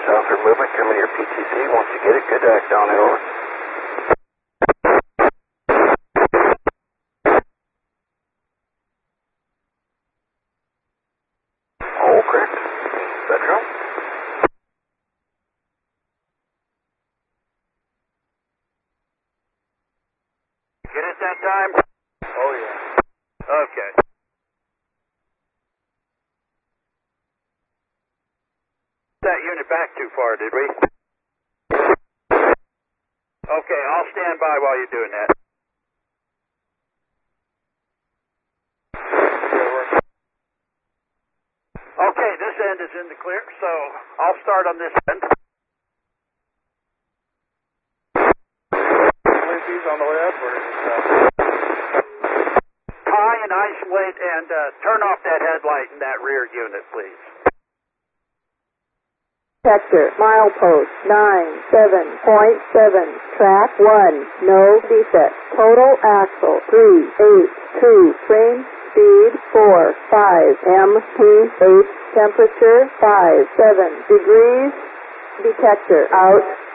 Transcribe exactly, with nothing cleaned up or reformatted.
southward movement, come in your P T C. Once you get it, good act on it, over. All correct. Central. Get it that time? Oh, yeah. Okay. That unit back too far, did we? Okay, I'll stand by while you're doing that. Okay, this end is in the clear, so I'll start on this end. He's on the way up, or is it, Tie and isolate and uh, turn off that headlight in that rear unit, please. Sector, milepost nine seven point seven, track one, no defect, total axle three eight two, range speed four five, M P H temperature five seven degrees, detector out.